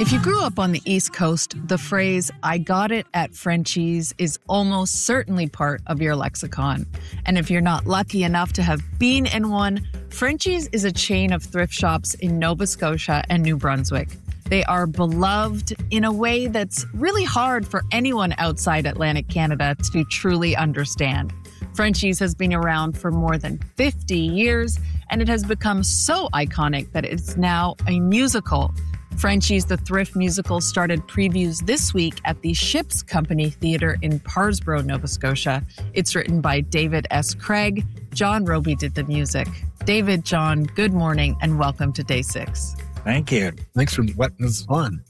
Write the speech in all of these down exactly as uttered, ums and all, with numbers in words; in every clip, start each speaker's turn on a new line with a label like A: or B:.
A: If you grew up on the East Coast, the phrase, "I got it at Frenchie's," is almost certainly part of your lexicon. And if you're not lucky enough to have been in one, Frenchie's is a chain of thrift shops in Nova Scotia and New Brunswick. They are beloved in a way that's really hard for anyone outside Atlantic Canada to truly understand. Frenchie's has been around for more than fifty years, and it has become so iconic that it's now a musical. Frenchie's the Thrift Musical started previews this week at the Ships Company Theatre in Parsboro, Nova Scotia. It's written by David S. Craig. John Roby did the music. David, John, good morning and welcome to Day Six.
B: Thank you. Thanks for letting us on.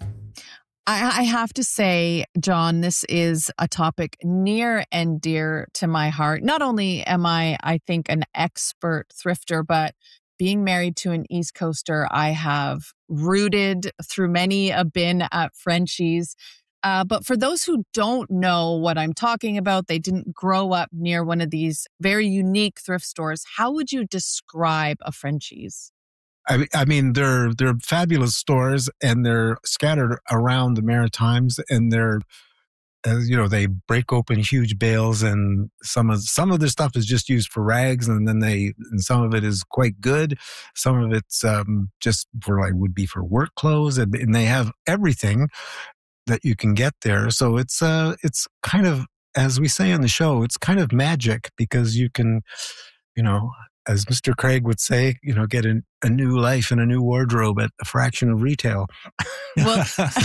A: I, I have to say, John, this is a topic near and dear to my heart. Not only am I, I think, an expert thrifter, but being married to an East Coaster, I have rooted through many a bin at Frenchie's. Uh, but for those who don't know what I'm talking about, they didn't grow up near one of these very unique thrift stores, how would you describe a Frenchie's?
B: I, I mean, they're they're fabulous stores, and they're scattered around the Maritimes, and they're, as you know, they break open huge bales, and some of some of their stuff is just used for rags, and then they and some of it is quite good. Some of it's um, just for like would be for work clothes, and, and they have everything that you can get there. So it's uh it's kind of, as we say on the show, it's kind of magic because you can, you know, as Mister Craig would say, you know, get a, a new life and a new wardrobe at a fraction of retail.
A: Well,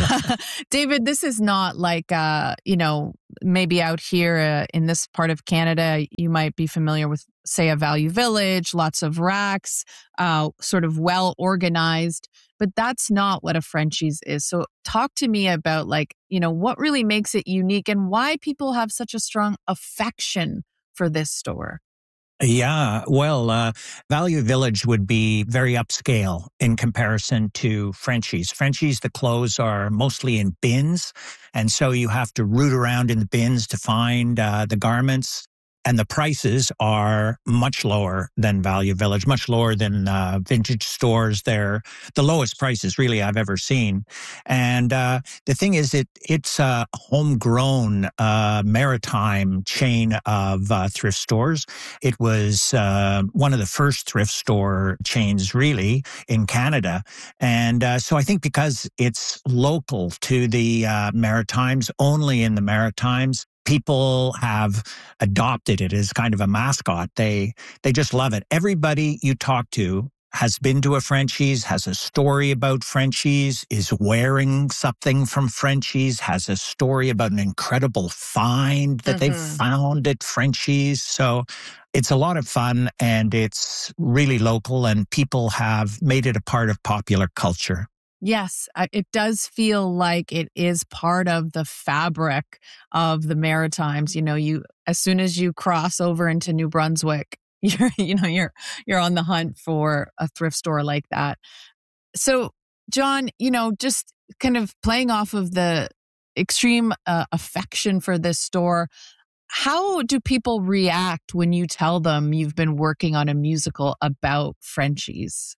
A: David, this is not like, uh, you know, maybe out here uh, in this part of Canada, you might be familiar with, say, a Value Village, lots of racks, uh, sort of well organized. But that's not what a Frenchie's is. So talk to me about, like, you know, what really makes it unique and why people have such a strong affection for this store.
C: Yeah, well, uh, Value Village would be very upscale in comparison to Frenchie's. Frenchie's, the clothes are mostly in bins, and so you have to root around in the bins to find uh, the garments. And the prices are much lower than Value Village, much lower than uh, vintage stores. They're the lowest prices really I've ever seen. And uh, the thing is, it it's a homegrown uh, maritime chain of uh, thrift stores. It was uh, one of the first thrift store chains really in Canada. And uh, so I think because it's local to the uh, Maritimes, only in the Maritimes, people have adopted it as kind of a mascot. They they just love it. Everybody you talk to has been to a Frenchie's, has a story about Frenchie's, is wearing something from Frenchie's, has a story about an incredible find that mm-hmm. they found at Frenchie's. So it's a lot of fun, and it's really local, and people have made it a part of popular culture.
A: Yes, it does feel like it is part of the fabric of the Maritimes. You know, you as soon as you cross over into New Brunswick, you're you know you're you're on the hunt for a thrift store like that. So, John, you know, just kind of playing off of the extreme uh, affection for this store, how do people react when you tell them you've been working on a musical about Frenchie's?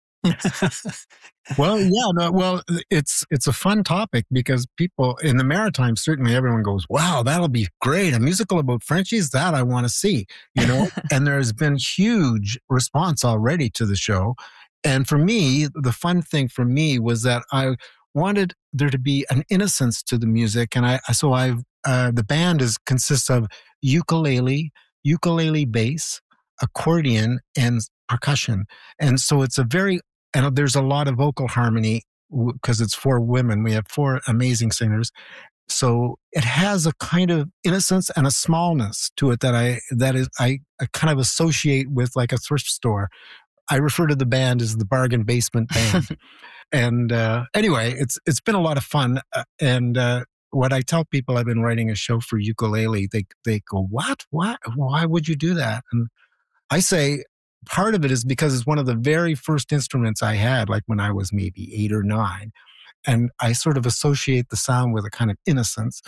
B: Well, yeah, no, well, it's it's a fun topic because people in the Maritimes, certainly everyone goes, wow, that'll be great. A musical about Frenchies, that I want to see, you know, and there's been huge response already to the show. And for me, the fun thing for me was that I wanted there to be an innocence to the music. And I, so I, uh, the band is consists of ukulele, ukulele bass, accordion, and percussion. And so it's a very, and there's a lot of vocal harmony because it's four women. We have four amazing singers. So it has a kind of innocence and a smallness to it that I, that is, I, I kind of associate with like a thrift store. I refer to the band as the Bargain Basement Band. and uh, anyway, it's, it's been a lot of fun. Uh, and uh, what I tell people, I've been writing a show for ukulele. They, they go, what, what, why would you do that? And I say, part of it is because it's one of the very first instruments I had, like when I was maybe eight or nine. And I sort of associate the sound with a kind of innocence.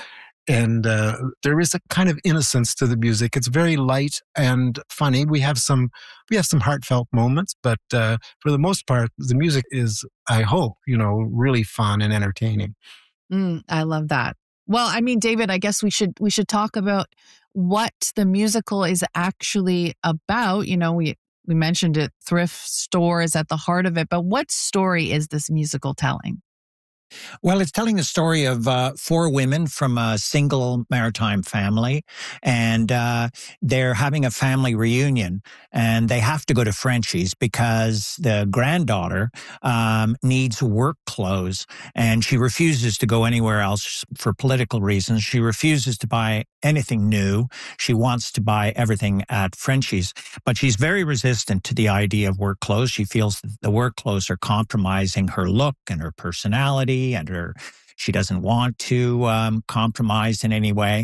B: And uh, there is a kind of innocence to the music. It's very light and funny. We have some we have some heartfelt moments, but uh, for the most part, the music is, I hope, you know, really fun and entertaining.
A: Mm, I love that. Well, I mean, David, I guess we should we should talk about what the musical is actually about. You know, we we mentioned it, thrift store is at the heart of it, but what story is this musical telling?
C: Well, it's telling the story of uh, four women from a single maritime family, and uh, they're having a family reunion, and they have to go to Frenchie's because the granddaughter um, needs work clothes, and she refuses to go anywhere else for political reasons. She refuses to buy anything new. She wants to buy everything at Frenchie's, but she's very resistant to the idea of work clothes. She feels that the work clothes are compromising her look and her personality and her, she doesn't want to um, compromise in any way.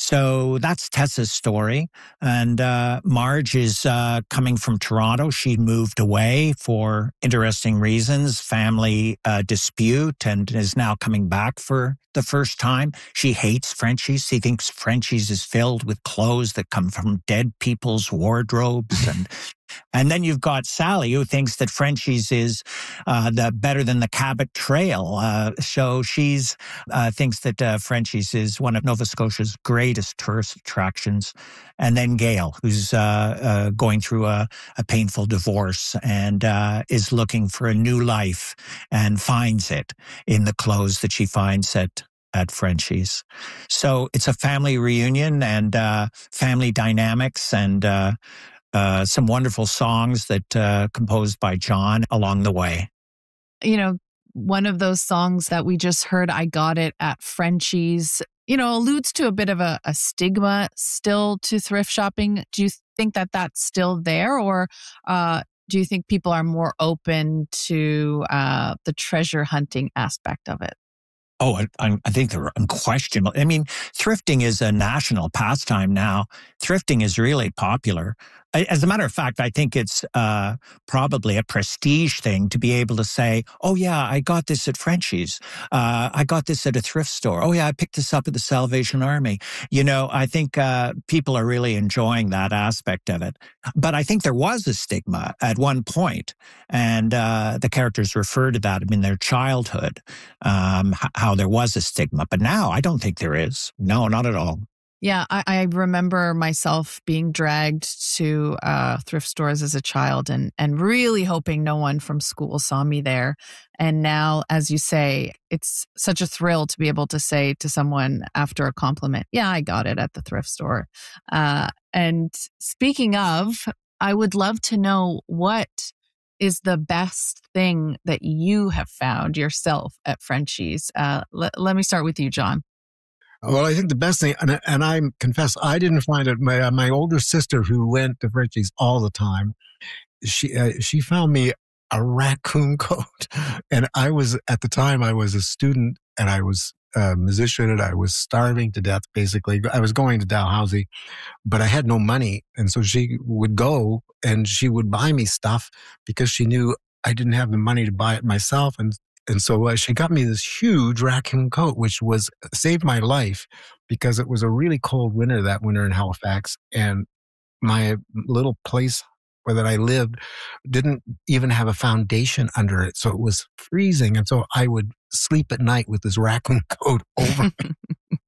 C: So that's Tessa's story. And uh, Marge is uh, coming from Toronto. She moved away for interesting reasons, family uh, dispute, and is now coming back for the first time. She hates Frenchie's. She thinks Frenchie's is filled with clothes that come from dead people's wardrobes. And and then you've got Sally, who thinks that Frenchie's is uh, the better than the Cabot Trail. Uh, so she's uh, thinks that uh, Frenchie's is one of Nova Scotia's greatest tourist attractions. And then Gail, who's uh, uh, going through a, a painful divorce and uh, is looking for a new life and finds it in the clothes that she finds at at Frenchie's. So it's a family reunion and uh, family dynamics and uh, uh, some wonderful songs that uh, composed by John along the way.
A: You know, one of those songs that we just heard, I Got It at Frenchie's, you know, alludes to a bit of a, a stigma still to thrift shopping. Do you think that that's still there, or uh, do you think people are more open to uh, the treasure hunting aspect of it?
C: Oh, I, I think they're unquestionable. I mean, thrifting is a national pastime now. Thrifting is really popular. As a matter of fact, I think it's uh, probably a prestige thing to be able to say, oh, yeah, I got this at Frenchie's. Uh, I got this at a thrift store. Oh, yeah, I picked this up at the Salvation Army. You know, I think uh, people are really enjoying that aspect of it. But I think there was a stigma at one point, and uh, the characters refer to that in their childhood, um, how there was a stigma. But now I don't think there is. No, not at all.
A: Yeah, I, I remember myself being dragged to uh, thrift stores as a child and and really hoping no one from school saw me there. And now, as you say, it's such a thrill to be able to say to someone after a compliment, yeah, I got it at the thrift store. Uh, and speaking of, I would love to know what is the best thing that you have found yourself at Frenchie's. Uh, let, let me start with you, John.
B: Well, I think the best thing, and, and I confess, I didn't find it. My uh, my older sister, who went to Frenchie's all the time, she uh, she found me a raccoon coat, and I was at the time I was a student and I was a musician and I was starving to death. Basically, I was going to Dalhousie, but I had no money, and so she would go and she would buy me stuff because she knew I didn't have the money to buy it myself, and. And so uh, she got me this huge raccoon coat, which was saved my life because it was a really cold winter that winter in Halifax. And my little place where that I lived didn't even have a foundation under it. So it was freezing. And so I would sleep at night with this raccoon coat over me.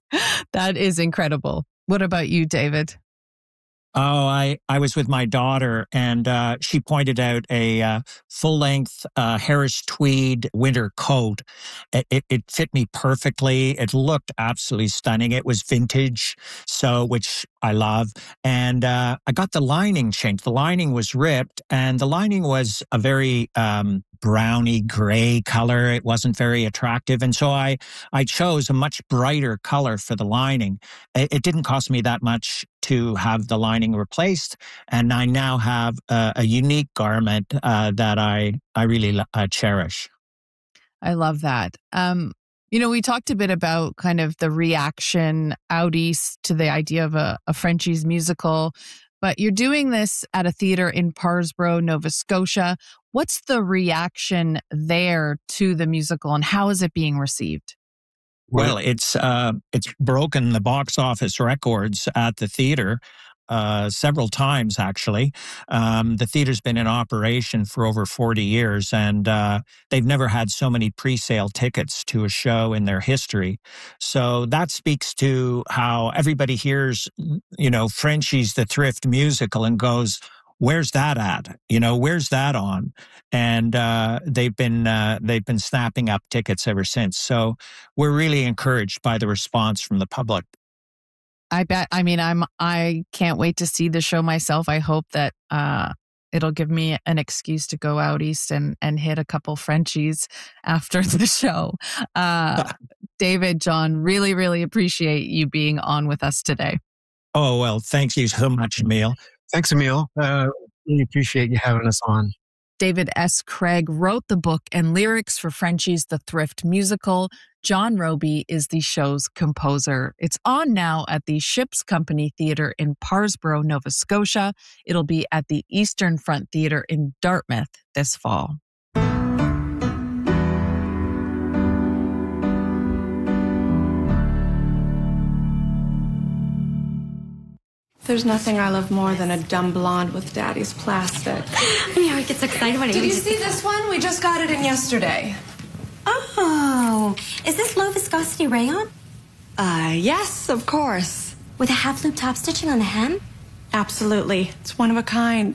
A: That is incredible. What about you, David?
C: Oh, I, I was with my daughter and uh, she pointed out a uh, full-length uh, Harris tweed winter coat. It, it, it fit me perfectly. It looked absolutely stunning. It was vintage, so which I love. And uh, I got the lining changed. The lining was ripped and the lining was a very um, browny gray color. It wasn't very attractive. And so I, I chose a much brighter color for the lining. It, it didn't cost me that much to have the lining replaced. And I now have a, a unique garment uh, that I, I really uh, cherish.
A: I love that. Um, you know, we talked a bit about kind of the reaction out east to the idea of a, a Frenchie's musical, but you're doing this at a theater in Parsboro, Nova Scotia. What's the reaction there to the musical and how is it being received?
C: Well, it's uh, it's broken the box office records at the theater uh, several times, actually. Um, the theater's been in operation for over forty years, and uh, they've never had so many pre-sale tickets to a show in their history. So that speaks to how everybody hears, you know, Frenchie's the Thrift musical and goes, where's that at? You know, where's that on? And uh, they've been uh, they've been snapping up tickets ever since. So we're really encouraged by the response from the public.
A: I bet. I mean, I'm. I can't wait to see the show myself. I hope that uh, it'll give me an excuse to go out east and and hit a couple Frenchies after the show. Uh, David, John, really, really appreciate you being on with us today.
C: Oh well, thank you so much, Emil.
B: Thanks, Emil. Uh, really appreciate you having us on.
A: David S. Craig wrote the book and lyrics for Frenchie's The Thrift musical. John Robey is the show's composer. It's on now at the Ships Company Theatre in Parsboro, Nova Scotia. It'll be at the Eastern Front Theatre in Dartmouth this fall.
D: There's nothing I love more than a dumb blonde with daddy's plastic.
E: Mary gets excited when it
D: Did you see this one? We just got it in yesterday.
E: Oh, is this low viscosity rayon?
D: Uh, yes, of course.
E: With a half loop top stitching on the hem?
D: Absolutely. It's one of a kind.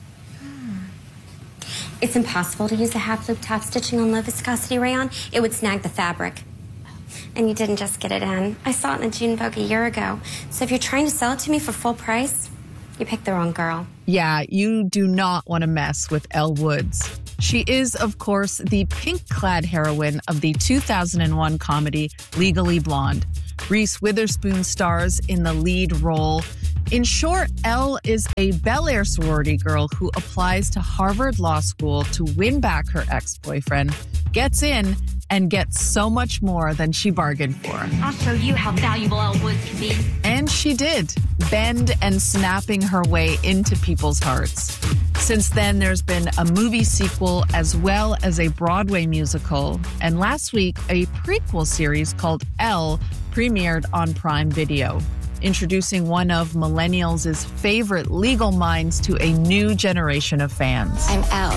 E: It's impossible to use a half loop top stitching on low viscosity rayon. It would snag the fabric. And you didn't just get it in. I saw it in the June Vogue a year ago. So if you're trying to sell it to me for full price, you picked the wrong girl.
A: Yeah, you do not want to mess with Elle Woods. She is, of course, the pink-clad heroine of the two thousand one comedy Legally Blonde. Reese Witherspoon stars in the lead role. In short, Elle is a Bel Air sorority girl who applies to Harvard Law School to win back her ex-boyfriend, gets in, and gets so much more than she bargained for.
E: I'll show you how valuable Elle Woods can be.
A: And she did, bend and snapping her way into people's hearts. Since then, there's been a movie sequel as well as a Broadway musical. And last week, a prequel series called Elle premiered on Prime Video, introducing one of millennials' favorite legal minds to a new generation of fans.
F: I'm Elle.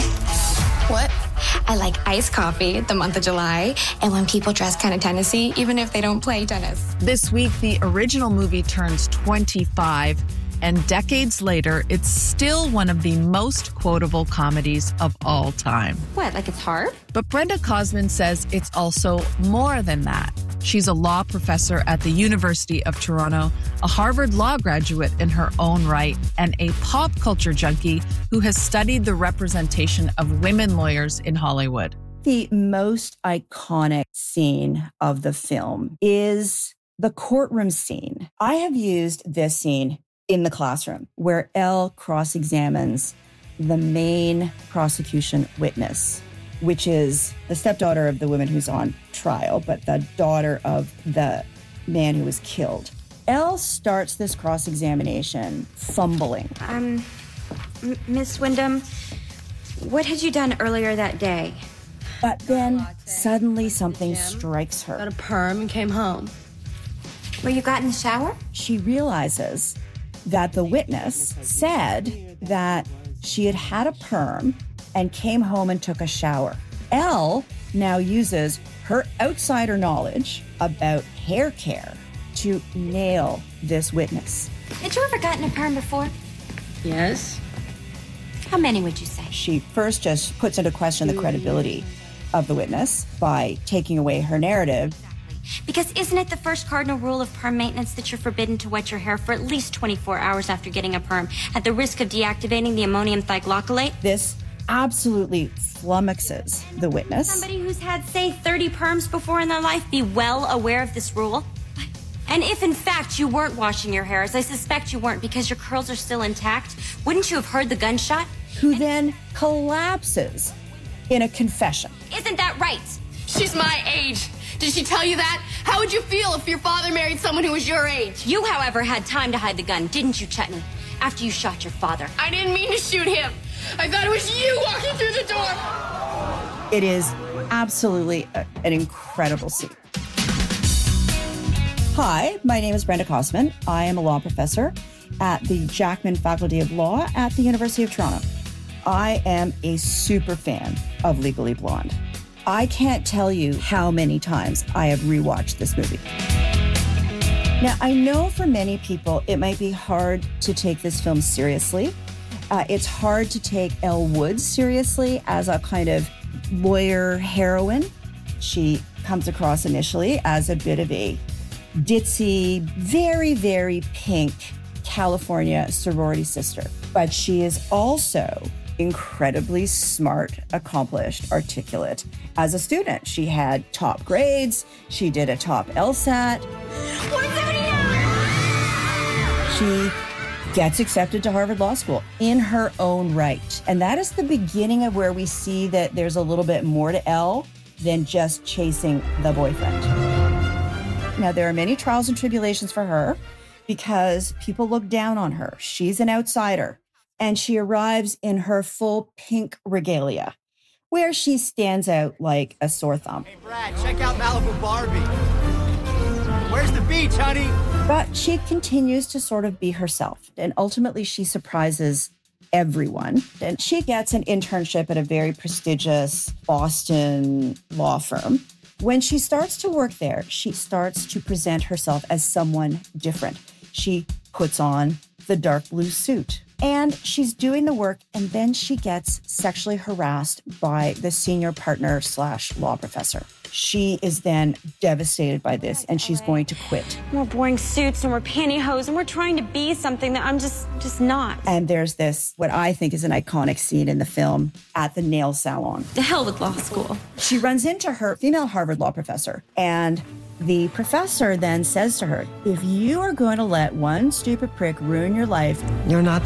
F: What? I like iced coffee the month of July, and when people dress kind of Tennessee, even if they don't play tennis.
A: This week, the original movie turns twenty-five, and decades later, it's still one of the most quotable comedies of all time.
E: What, like it's hard?
A: But Brenda Cosman says it's also more than that. She's a law professor at the University of Toronto, a Harvard Law graduate in her own right, and a pop culture junkie who has studied the representation of women lawyers in Hollywood.
G: The most iconic scene of the film is the courtroom scene. I have used this scene in the classroom where Elle cross-examines the main prosecution witness, which is the stepdaughter of the woman who's on trial, but the daughter of the man who was killed. Elle starts this cross-examination fumbling.
E: Um, M- Miss Wyndham, what had you done earlier that day?
G: But then suddenly something strikes her.
D: Got a perm and came home.
E: Where you got in the shower?
G: She realizes that the witness said that she had had a perm and came home and took a shower. Elle now uses her outsider knowledge about hair care to nail this witness.
E: Had you ever gotten a perm before?
D: Yes.
E: How many would you say?
G: She first just puts into question the credibility of the witness by taking away her narrative.
E: Because isn't it the first cardinal rule of perm maintenance that you're forbidden to wet your hair for at least twenty-four hours after getting a perm, at the risk of deactivating the ammonium thioglycolate?
G: This absolutely flummoxes the witness.
E: Somebody who's had, say, thirty perms before in their life be well aware of this rule? And if, in fact, you weren't washing your hair, as I suspect you weren't because your curls are still intact, wouldn't you have heard the gunshot?
G: Who then collapses in a confession.
E: Isn't that right?
H: She's my age. Did she tell you that? How would you feel if your father married someone who was your age?
E: You, however, had time to hide the gun, didn't you, Chutney? After you shot your father.
H: I didn't mean to shoot him. I thought it was you walking through the door.
G: It is absolutely a, an incredible scene. Hi, my name is Brenda Kosman. I am a law professor at the Jackman Faculty of Law at the University of Toronto. I am a super fan of Legally Blonde. I can't tell you how many times I have rewatched this movie. Now, I know for many people, it might be hard to take this film seriously. Uh, it's hard to take Elle Woods seriously as a kind of lawyer heroine. She comes across initially as a bit of a ditzy, very, very pink California sorority sister. But she is also incredibly smart, accomplished, articulate. As a student, she had top grades. She did a top LSAT. She gets accepted to Harvard Law School in her own right. And that is the beginning of where we see that there's a little bit more to Elle than just chasing the boyfriend. Now, there are many trials and tribulations for her because people look down on her. She's an outsider. And she arrives in her full pink regalia, where she stands out like a sore thumb.
I: Hey, Brad, check out Malibu Barbie. Where's the beach, honey?
G: But she continues to sort of be herself. And ultimately, she surprises everyone. And she gets an internship at a very prestigious Boston law firm. When she starts to work there, she starts to present herself as someone different. She puts on the dark blue suit. And she's doing the work, and then she gets sexually harassed by the senior partner slash law professor. She is then devastated by this, and she's going to quit.
E: We're wearing suits and we're pantyhose and we're trying to be something that I'm just, just not.
G: And there's this, what I think is an iconic scene in the film, at the nail salon.
E: The hell with law school.
G: She runs into her female Harvard law professor, and the professor then says to her, if you are going to let one stupid prick ruin your life,
J: you're not